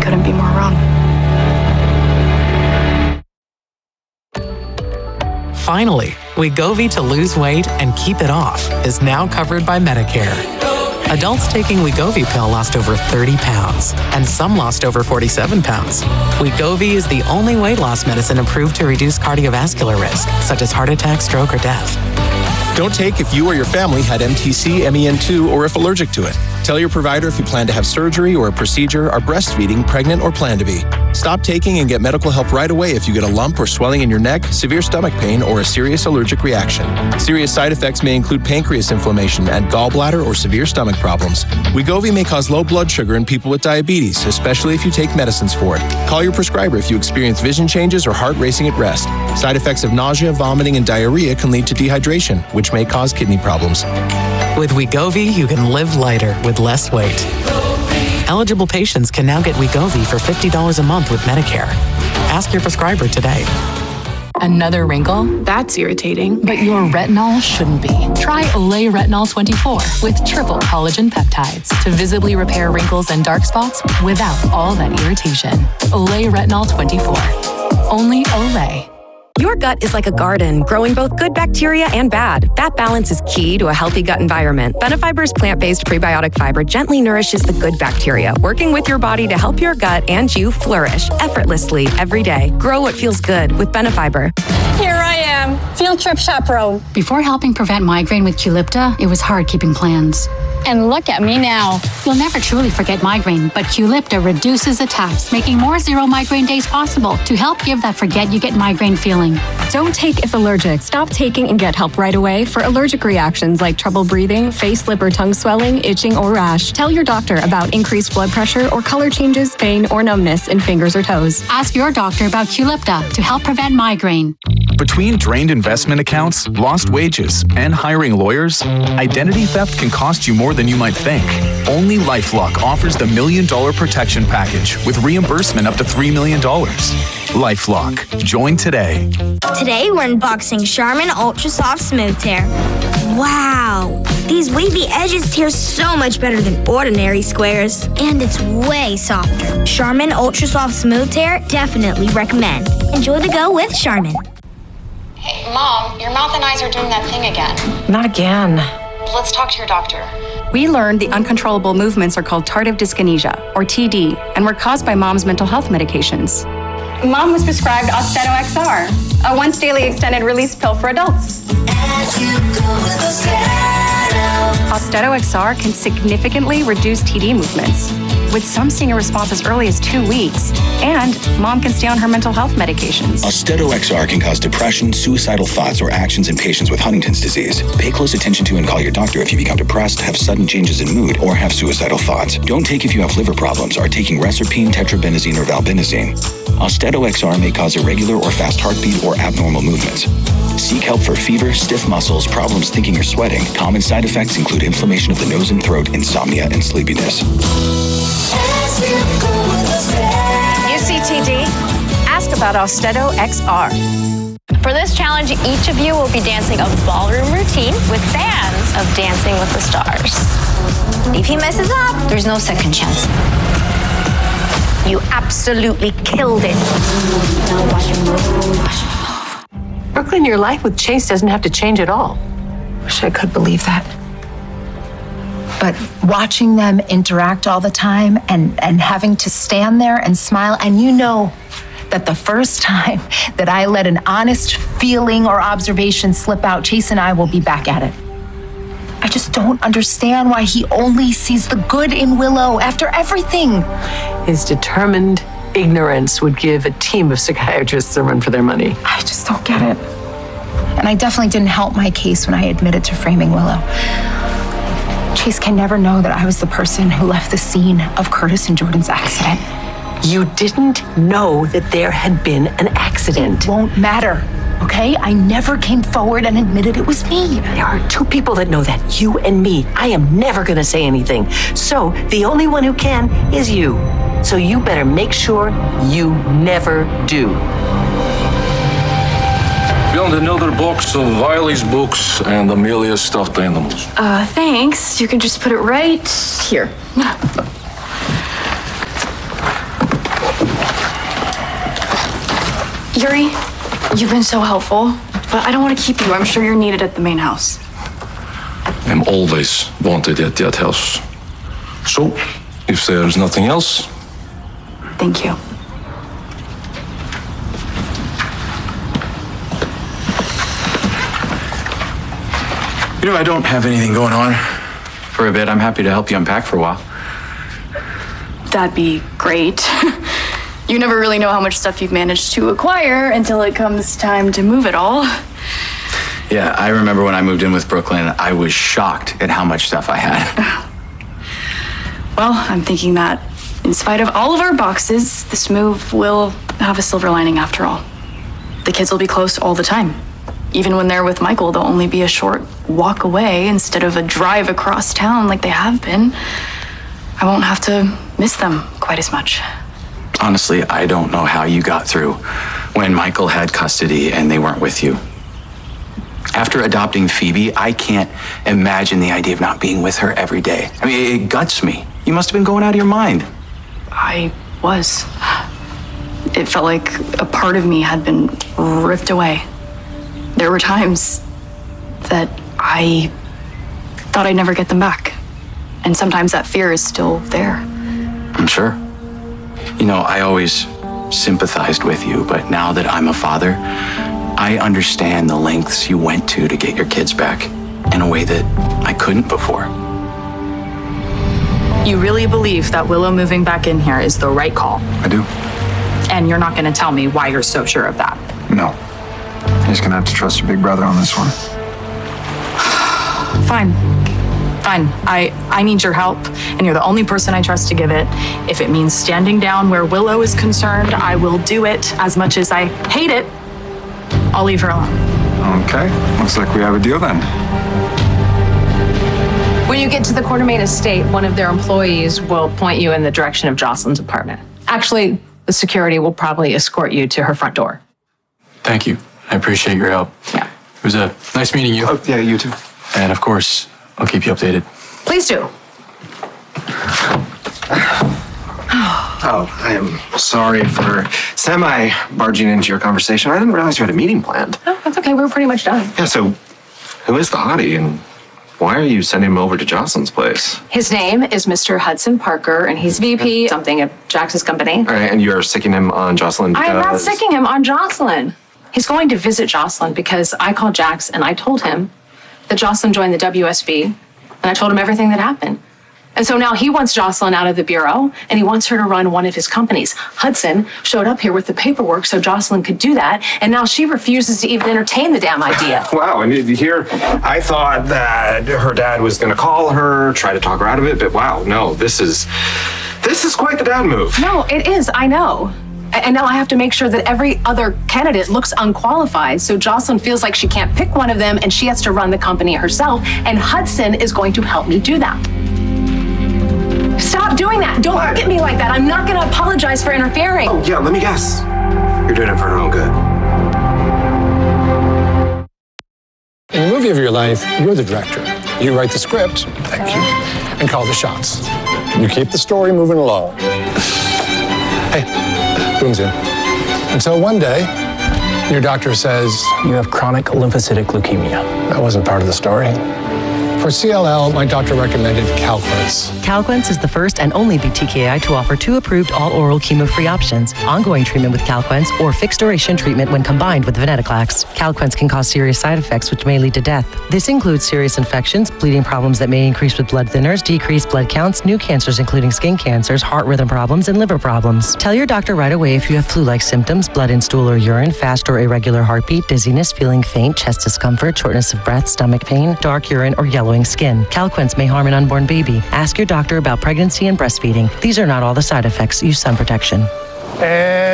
couldn't be more wrong. Finally, Wegovy to lose weight and keep it off is now covered by Medicare. Adults taking Wegovy pill lost over 30 pounds, and some lost over 47 pounds. Wegovy is the only weight loss medicine approved to reduce cardiovascular risk, such as heart attack, stroke, or death. Don't take if you or your family had MTC, MEN2, or if allergic to it. Tell your provider if you plan to have surgery or a procedure, are breastfeeding, pregnant, or plan to be. Stop taking and get medical help right away if you get a lump or swelling in your neck, severe stomach pain, or a serious allergic reaction. Serious side effects may include pancreas inflammation and gallbladder or severe stomach problems. Wegovy may cause low blood sugar in people with diabetes, especially if you take medicines for it. Call your prescriber if you experience vision changes or heart racing at rest. Side effects of nausea, vomiting, and diarrhea can lead to dehydration, which may cause kidney problems. With Wegovy, you can live lighter with less weight. Eligible patients can now get Wegovy for $50 a month with Medicare. Ask your prescriber today. Another wrinkle? That's irritating. But your retinol shouldn't be. Try Olay Retinol 24 with triple collagen peptides to visibly repair wrinkles and dark spots without all that irritation. Olay Retinol 24. Only Olay. Your gut is like a garden, growing both good bacteria and bad. That balance is key to a healthy gut environment. Benefiber's plant-based prebiotic fiber gently nourishes the good bacteria, working with your body to help your gut and you flourish effortlessly every day. Grow what feels good with Benefiber. Here I am, field trip chaperone. Before helping prevent migraine with Qulipta, it was hard keeping plans. And look at me now. You'll never truly forget migraine, but Qulipta reduces attacks, making more zero migraine days possible to help give that forget you get migraine feeling. Don't take if allergic. Stop taking and get help right away for allergic reactions like trouble breathing, face, lip, or tongue swelling, itching, or rash. Tell your doctor about increased blood pressure or color changes, pain, or numbness in fingers or toes. Ask your doctor about Qulipta to help prevent migraine. Between drained investment accounts, lost wages, and hiring lawyers, identity theft can cost you more than you might think. Only LifeLock offers the $1 Million Protection Package with reimbursement up to $3 million. LifeLock. Join today. Today we're unboxing Charmin Ultra Soft Smooth Tear. Wow! These wavy edges tear so much better than ordinary squares. And it's way softer. Charmin Ultra Soft Smooth Tear, definitely recommend. Enjoy the go with Charmin. Hey, Mom, your mouth and eyes are doing that thing again. Not again. Let's talk to your doctor. We learned the uncontrollable movements are called tardive dyskinesia, or TD, and were caused by Mom's mental health medications. Mom was prescribed Austedo XR, a once-daily extended-release pill for adults. Austedo XR can significantly reduce TD movements, with some seeing a response as early as 2 weeks, and Mom can stay on her mental health medications. Austedo XR can cause depression, suicidal thoughts, or actions in patients with Huntington's disease. Pay close attention to and call your doctor if you become depressed, have sudden changes in mood, or have suicidal thoughts. Don't take if you have liver problems, are taking Reserpine, tetrabenazine, or valbenazine. Austedo XR may cause irregular or fast heartbeat or abnormal movements. Seek help for fever, stiff muscles, problems thinking or sweating. Common side effects include inflammation of the nose and throat, insomnia, and sleepiness. UCTD? Ask about Austedo XR. For this challenge, each of you will be dancing a ballroom routine with fans of Dancing with the Stars. If he messes up, there's no second chance. You absolutely killed it. Brooklyn, your life with Chase doesn't have to change at all. Wish I could believe that. But watching them interact all the time and having to stand there and smile, and you know that the first time that I let an honest feeling or observation slip out, Chase and I will be back at it. I just don't understand why he only sees the good in Willow after everything. His determined ignorance would give a team of psychiatrists a run for their money. I just don't get it. And I definitely didn't help my case when I admitted to framing Willow. Chase can never know that I was the person who left the scene of Curtis and Jordan's accident. You didn't know that there had been an accident. It won't matter, okay? I never came forward and admitted it was me. There are two people that know that, you and me. I am never gonna say anything. So the only one who can is you. So you better make sure you never do. Found another box of Wiley's books and Amelia's stuffed animals. Thanks. You can just put it right here. Yuri, you've been so helpful, but I don't want to keep you. I'm sure you're needed at the main house. I'm always wanted at that house. So, if there's nothing else... Thank you. You know, I don't have anything going on for a bit. I'm happy to help you unpack for a while. That'd be great. You never really know how much stuff you've managed to acquire until it comes time to move it all. Yeah, I remember when I moved in with Brooklyn, I was shocked at how much stuff I had. Well, I'm thinking that in spite of all of our boxes, this move will have a silver lining after all. The kids will be close all the time. Even when they're with Michael, they'll only be a short walk away instead of a drive across town like they have been. I won't have to miss them quite as much. Honestly, I don't know how you got through when Michael had custody and they weren't with you. After adopting Phoebe, I can't imagine the idea of not being with her every day. I mean, it guts me. You must have been going out of your mind. I was. It felt like a part of me had been ripped away. There were times that I thought I'd never get them back. And sometimes that fear is still there. I'm sure. You know, I always sympathized with you, but now that I'm a father, I understand the lengths you went to get your kids back in a way that I couldn't before. You really believe that Willow moving back in here is the right call? I do. And you're not going to tell me why you're so sure of that? No. You're just going to have to trust your big brother on this one. Fine. Fine. I need your help, and you're the only person I trust to give it. If it means standing down where Willow is concerned, I will do it. As much as I hate it, I'll leave her alone. Okay. Looks like we have a deal then. When you get to the Quartermain estate, one of their employees will point you in the direction of Jocelyn's apartment. Actually, the security will probably escort you to her front door. Thank you. I appreciate your help. Yeah. It was a nice meeting you. Oh, yeah, you too. And of course, I'll keep you updated. Please do. Oh, I am sorry for semi-barging into your conversation. I didn't realize you had a meeting planned. Oh, that's okay. We're pretty much done. Yeah, so who is the hottie and why are you sending him over to Jocelyn's place? His name is Mr. Hudson Parker, and he's VP something at Jax's company. All right, and you're sicking him on Jocelyn because... I am not sicking him on Jocelyn. He's going to visit Jocelyn because I called Jax and I told him that Jocelyn joined the WSB, and I told him everything that happened. And so now he wants Jocelyn out of the bureau, and he wants her to run one of his companies. Hudson showed up here with the paperwork so Jocelyn could do that, and now she refuses to even entertain the damn idea. Wow, and here, I thought that her dad was going to call her, try to talk her out of it, but wow, no, this is quite the dad move. No, it is, I know. And now I have to make sure that every other candidate looks unqualified, so Jocelyn feels like she can't pick one of them, and she has to run the company herself, and Hudson is going to help me do that. Stop doing that. Don't look at me like that. I'm not going to apologize for interfering. Oh, yeah, let me guess. You're doing it for her own good. In the movie of your life, you're the director. You write the script, thank you, and call the shots. You keep the story moving along. Hey, Boom's in. Until one day, your doctor says, you have chronic lymphocytic leukemia. That wasn't part of the story. For CLL, my doctor recommended Calquence. Calquence is the first and only BTKI to offer 2 approved all-oral chemo-free options, ongoing treatment with Calquence, or fixed-duration treatment when combined with venetoclax. Calquence can cause serious side effects which may lead to death. This includes serious infections, bleeding problems that may increase with blood thinners, decreased blood counts, new cancers including skin cancers, heart rhythm problems, and liver problems. Tell your doctor right away if you have flu-like symptoms, blood in stool or urine, fast or irregular heartbeat, dizziness, feeling faint, chest discomfort, shortness of breath, stomach pain, dark urine, or yellowing skin. Calquence may harm an unborn baby. Ask your doctor about pregnancy and breastfeeding. These are not all the side effects. Use sun protection.